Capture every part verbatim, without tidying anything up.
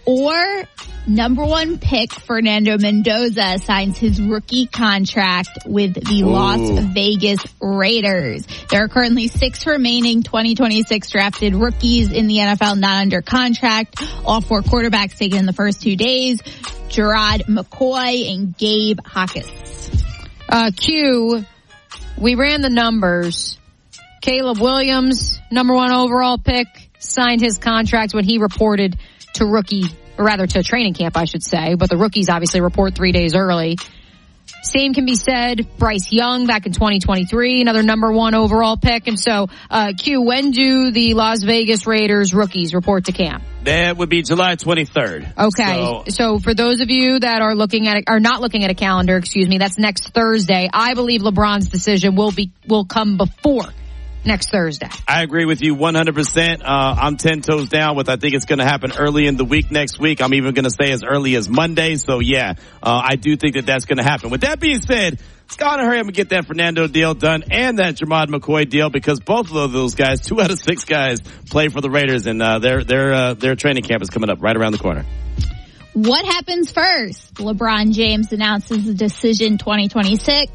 Or number one pick Fernando Mendoza signs his rookie contract with the Ooh. Las Vegas Raiders. There are currently six remaining twenty twenty-six drafted rookies in the N F L not under contract. All four quarterbacks taken in the first two days. Gerard McCoy and Gabe Hawkins. Uh, Q, we ran the numbers. Caleb Williams, number one overall pick, signed his contract when he reported to rookie, or rather to training camp, I should say, but the rookies obviously report three days early. Same can be said, Bryce Young back in twenty twenty-three, another number one overall pick. And so, uh, Q, when do the Las Vegas Raiders rookies report to camp? That would be July twenty-third. Okay. So, so for those of you that are looking at, are not looking at a calendar, excuse me, that's next Thursday. I believe LeBron's decision will be, will come before next Thursday. I agree with you one hundred percent. Uh, I'm ten toes down with I think it's going to happen early in the week next week. I'm even going to say as early as Monday. So, yeah, uh, I do think that that's going to happen. With that being said, let's go on and hurry up and get that Fernando deal done and that Gerard McCoy deal because both of those guys, two out of six guys, play for the Raiders, and uh, their, their, uh, their training camp is coming up right around the corner. What happens first? LeBron James announces the decision twenty twenty-six.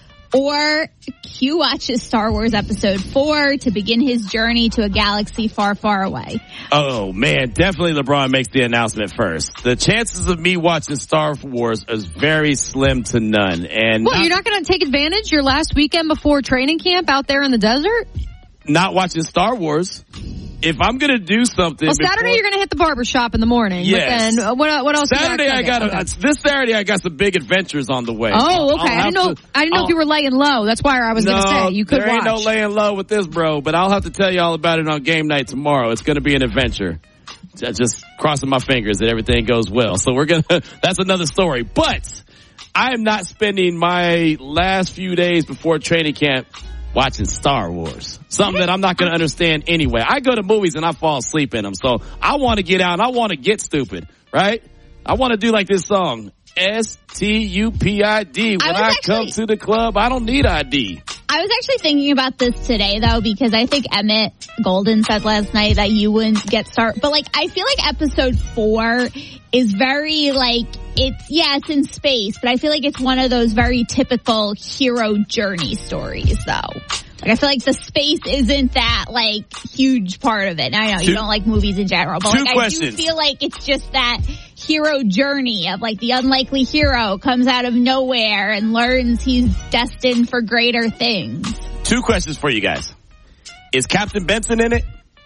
Or Q watches Star Wars Episode four to begin his journey to a galaxy far, far away. Oh, man, definitely LeBron makes the announcement first. The chances of me watching Star Wars is very slim to none. And Well, not, you're not going to take advantage your last weekend before training camp out there in the desert? Not watching Star Wars. If I'm going to do something... Well, Saturday before, you're going to hit the barbershop in the morning. Yes. But then what, what else? Saturday you got I got okay. a, this Saturday I got some big adventures on the way. Oh, okay. I didn't know. To, I didn't know I'll, if you were laying low. That's why I was no, going to say you could there watch. There ain't no laying low with this, bro. But I'll have to tell you all about it on game night tomorrow. It's going to be an adventure. Just crossing my fingers that everything goes well. So we're gonna. That's another story. But I am not spending my last few days before training camp watching Star Wars. Something that I'm not going to understand anyway. I go to movies and I fall asleep in them. So I want to get out and I want to get stupid, right? I want to do like this song. S T U P I D. When I, I actually, come to the club, I don't need I D. I was actually thinking about this today, though, because I think Emmett Golden said last night that you wouldn't get started. But, like, I feel like episode four is very, like, it's, yeah, it's in space, but I feel like it's one of those very typical hero journey stories, though. Like, I feel like the space isn't that, like, huge part of it. And I know two, you don't like movies in general, but, two like, questions. I do feel like it's just that hero journey of, like, the unlikely hero comes out of nowhere and learns he's destined for greater things. Two questions for you guys. Is Captain Benson in it?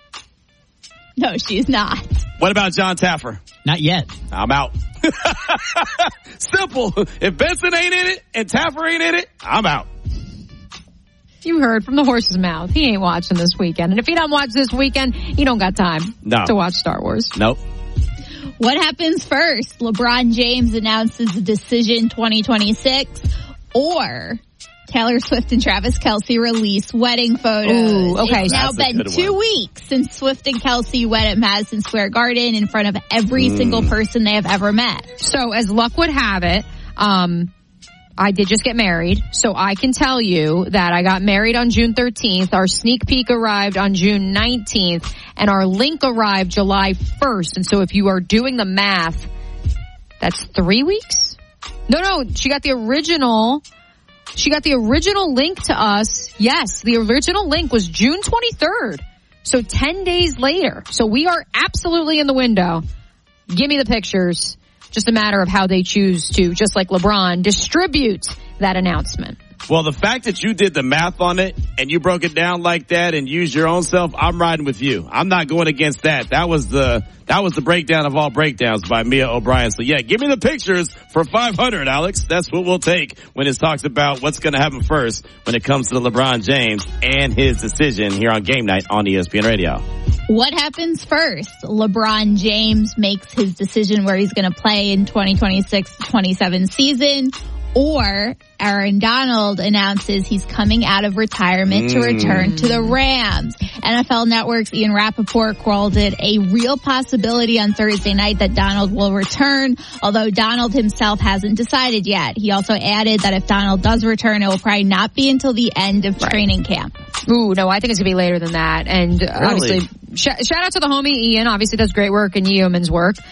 No, she's not. What about John Taffer? Not yet. I'm out. Simple. If Benson ain't in it and Taffer ain't in it, I'm out. You heard from the horse's mouth. He ain't watching this weekend. And if he don't watch this weekend, he don't got time no. to watch Star Wars. Nope. What happens first? LeBron James announces the decision twenty twenty-six, or Taylor Swift and Travis Kelce release wedding photos. Ooh, okay. It's now That's been two one. weeks since Swift and Kelce wed at Madison Square Garden in front of every mm. single person they have ever met. So as luck would have it, um, I did just get married, so I can tell you that I got married on June thirteenth. Our sneak peek arrived on June nineteenth, and our link arrived July first. And so if you are doing the math, that's three weeks? No, no, she got the original, she got the original link to us. Yes, the original link was June twenty-third. So ten days later. So we are absolutely in the window. Give me the pictures. Just a matter of how they choose to, just like LeBron, distribute that announcement. Well, the fact that you did the math on it and you broke it down like that and used your own self, I'm riding with you. I'm not going against that. That was the that was the breakdown of all breakdowns by Mia O'Brien. So, yeah, give me the pictures for five hundred, Alex. That's what we'll take when it talks about what's going to happen first when it comes to the LeBron James and his decision here on Game Night on E S P N Radio. What happens first? LeBron James makes his decision where he's going to play in twenty twenty-six twenty-seven season, or Aaron Donald announces he's coming out of retirement mm. to return to the Rams. N F L Network's Ian Rappaport called it a real possibility on Thursday night that Donald will return, although Donald himself hasn't decided yet. He also added that if Donald does return, it will probably not be until the end of right. training camp. Ooh, no, I think it's going to be later than that. And uh, really? obviously, sh- shout out to the homie Ian. Obviously does great work in Yeoman's work.